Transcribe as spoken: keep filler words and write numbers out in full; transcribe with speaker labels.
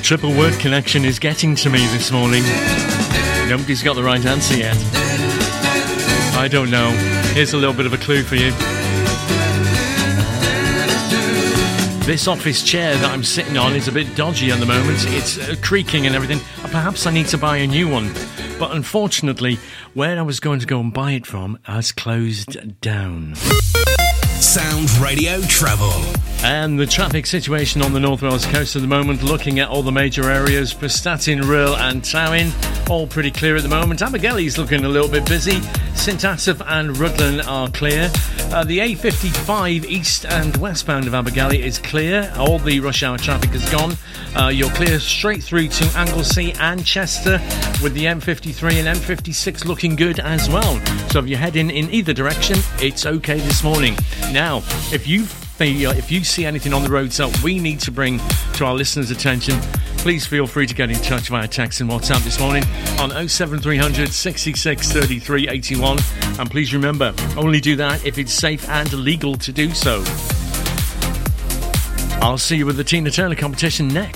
Speaker 1: triple word connection is getting to me this morning. Nobody's got the right answer yet. I don't know. Here's a little bit of a clue for you. This office chair that I'm sitting on is a bit dodgy at the moment. It's uh, creaking and everything. Perhaps I need to buy a new one. But unfortunately, where I was going to go and buy it from has closed down.
Speaker 2: Sound Radio Travel.
Speaker 1: And the traffic situation on the North Wales coast at the moment, looking at all the major areas, Prestatyn, Rhyl and Tywyn, all pretty clear at the moment. Abergele's looking a little bit busy. St Asaph and Rhuddlan are clear. Uh, the A fifty-five east and westbound of Abergele is clear. All the rush hour traffic is gone. Uh, you're clear straight through to Anglesey and Chester, with the M fifty-three and M fifty-six looking good as well. So if you're heading in either direction, it's okay this morning. Now, if you if you see anything on the roads that we need to bring to our listeners' attention, please feel free to get in touch via text and WhatsApp this morning on oh seven three hundred sixty-six thirty-three eighty-one. And please remember, only do that if it's safe and legal to do so. I'll see you with the Tina Turner competition next.